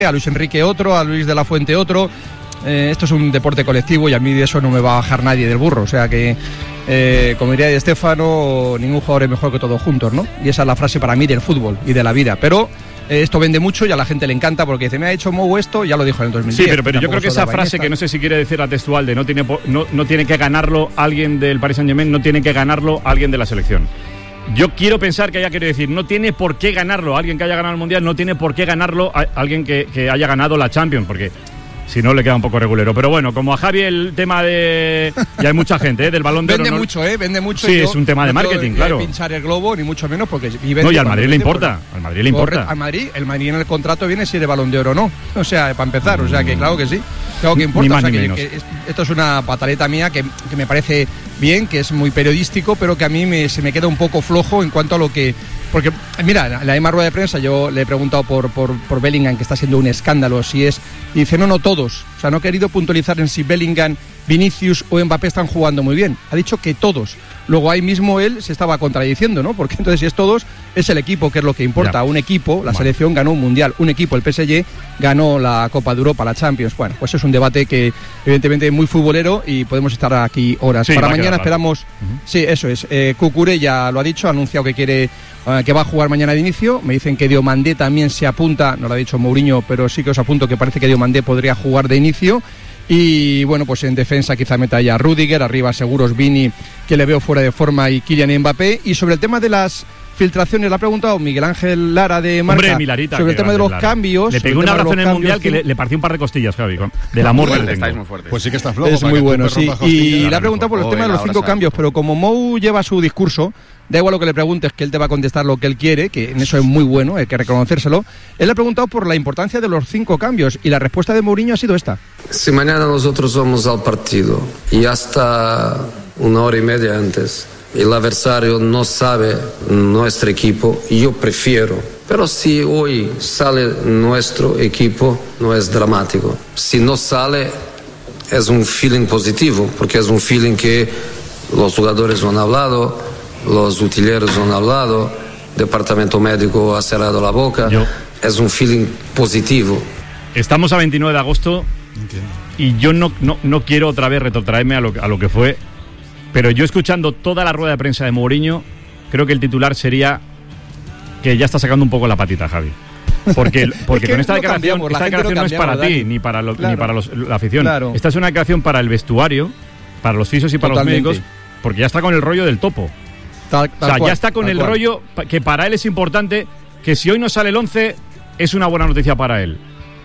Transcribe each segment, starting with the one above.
a Luis Enrique otro, a Luis de la Fuente otro. Esto es un deporte colectivo y a mí de eso no me va a bajar nadie del burro. O sea que, como diría Di Stéfano, ningún jugador es mejor que todos juntos, ¿no? Y esa es la frase para mí del fútbol y de la vida. Pero esto vende mucho y a la gente le encanta porque dice, me ha hecho Mou esto, ya lo dijo en el 2010. Sí, pero yo creo que esa frase, que no sé si quiere decir la textual, de no tiene que ganarlo alguien del Paris Saint-Germain, no tiene que ganarlo alguien de la selección. Yo quiero pensar que ella quiere decir, no tiene por qué ganarlo alguien que haya ganado el Mundial, no tiene por qué ganarlo alguien que haya ganado la Champions, porque si no le queda un poco regulero. Pero bueno, como a Javi el tema de... Y hay mucha gente, del Balón de Oro. Vende mucho. Sí, es un tema de marketing, claro. No pinchar el globo, ni mucho menos, porque... No, y al Madrid le importa. Al Madrid le importa. El Madrid en el contrato viene si eres Balón de Oro o no. O sea, para empezar, o sea que claro que sí. Claro que importa. Ni más o sea, ni menos. Que esto es una pataleta mía que me parece bien, que es muy periodístico, pero que a mí se me queda un poco flojo en cuanto a lo que... Porque, mira, en la misma rueda de prensa yo le he preguntado por Bellingham, que está siendo un escándalo, si es... Y dice, no todos. O sea, no he querido puntualizar en si Bellingham, Vinicius o Mbappé están jugando muy bien. Ha dicho que todos. Luego ahí mismo él se estaba contradiciendo, ¿no? Porque entonces si es todos, es el equipo, que es lo que importa. Ya. Un equipo, la selección ganó un Mundial. Un equipo, el PSG, ganó la Copa de Europa, la Champions. Bueno, pues es un debate que evidentemente es muy futbolero y podemos estar aquí horas. Sí, para mañana esperamos... Sí, eso es. Cucurella lo ha dicho, ha anunciado que quiere... que va a jugar mañana de inicio. Me dicen que Diomandé también se apunta, no lo ha dicho Mourinho, pero sí que os apunto que parece que Diomandé podría jugar de inicio. Y bueno, pues en defensa quizá meta ya Rüdiger, arriba seguros Vini, que le veo fuera de forma, y Kylian Mbappé. Y sobre el tema de las filtraciones, le ha preguntado Miguel Ángel Lara de Marca. Hombre, Milarita, sobre el tema de los cambios. Le pegué un abrazo en el Mundial que le partió un par de costillas, Javi, del amor que le tengo. Pues sí que está flojo. Es muy bueno, sí. Y le ha preguntado por el tema de los 5 cambios, pero como Mou lleva su discurso, da igual lo que le preguntes, que él te va a contestar lo que él quiere, que en eso es muy bueno, hay que reconocérselo. Él le ha preguntado por la importancia de los 5 cambios y la respuesta de Mourinho ha sido esta. Si mañana nosotros vamos al partido y hasta 1 hora y media antes el adversario no sabe nuestro equipo, yo prefiero. Pero si hoy sale nuestro equipo, no es dramático. Si no sale, es un feeling positivo, porque es un feeling que los jugadores han hablado, los utileros han hablado, el departamento médico ha cerrado la boca. Es un feeling positivo. Estamos a 29 de agosto y yo no quiero otra vez retrotraerme a lo que fue, pero yo, escuchando toda la rueda de prensa de Mourinho, creo que el titular sería que ya está sacando un poco la patita, Javi. Porque con esta declaración no es para ti, ni para la afición. Claro. Esta es una declaración para el vestuario, para los fisios y para los médicos, porque ya está con el rollo del topo. Ya está con el rollo que para él es importante, que si hoy no sale el 11 es una buena noticia para él.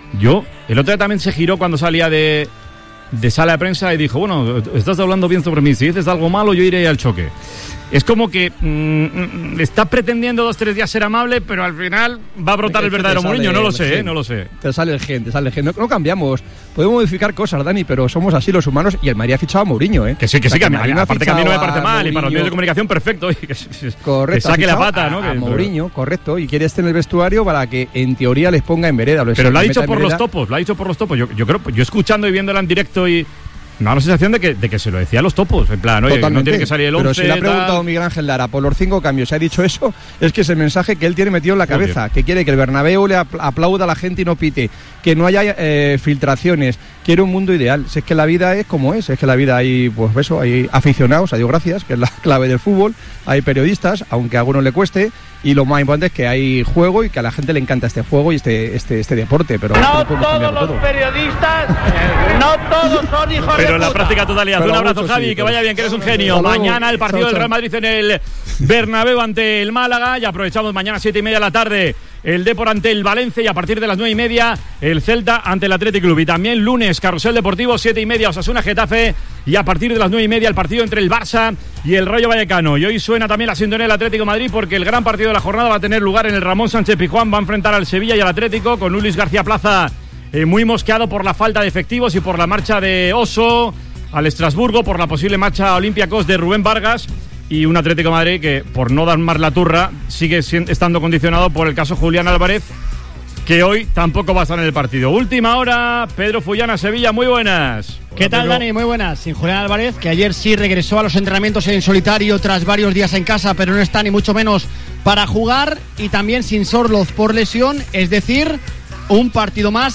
El otro día también se giró cuando salía de sala de prensa y dijo, bueno, estás hablando bien sobre mí, si dices algo malo yo iré al choque. Es como que está pretendiendo 2-3 días ser amable, pero al final va a brotar el verdadero Mourinho. No lo sé. Te sale el gen. No cambiamos. Podemos modificar cosas, Dani, pero somos así los humanos, y el Madrid ha fichado a Mourinho, ¿eh? Que sí, que aparte que a mí no me parece mal, Mourinho, y para los medios de comunicación perfecto. Correcto. Que saque la pata, ¿no? A Mourinho, correcto, y quiere estar en el vestuario para que en teoría les ponga en vereda. Pero lo ha dicho por los topos, Yo creo, yo escuchando y viéndola en directo y... Me da la sensación de que se lo decía a los topos, en plan, oye, no tiene que salir el 11. Pero si le ha preguntado Miguel Ángel Lara por los 5 cambios, se ha dicho eso, es que es el mensaje que él tiene metido en la cabeza, que quiere que el Bernabéu le aplauda a la gente y no pite, que no haya filtraciones, quiere un mundo ideal. Si es que la vida es como es que la vida hay, pues eso, hay aficionados, a Dios gracias, que es la clave del fútbol, hay periodistas, aunque a algunos le cueste, y lo más importante es que hay juego y que a la gente le encanta este juego y este deporte. Pero no todos los periodistas, no todos son hijos de puta. Pero en la práctica totalidad. Un abrazo, Javi, que vaya bien, que eres un genio. Mañana el partido del Real Madrid en el Bernabéu ante el Málaga, y aprovechamos mañana 7:30 de la tarde el Depor ante el Valencia, y a partir de las 9:30 el Celta ante el Athletic Club. Y también lunes, Carrusel Deportivo, 7:30 Osasuna Getafe, y a partir de las 9:30 el partido entre el Barça y el Rayo Vallecano. Y hoy suena también la sintonía del Atlético de Madrid, porque el gran partido de la jornada va a tener lugar en el Ramón Sánchez Pizjuán. Va a enfrentar al Sevilla y al Atlético, con Luis García Plaza muy mosqueado por la falta de efectivos y por la marcha de Oso al Estrasburgo, por la posible marcha a Olympiacos de Rubén Vargas, y un Atlético de Madrid que, por no dar más la turra, sigue estando condicionado por el caso Julián Álvarez, que hoy tampoco va a estar en el partido. Última hora, Pedro Fullana, Sevilla, muy buenas. ¿Qué tal, Dani? Muy buenas. Sin Julián Álvarez, que ayer sí regresó a los entrenamientos en solitario tras varios días en casa, pero no está ni mucho menos para jugar, y también sin Sorloz por lesión, es decir, un partido más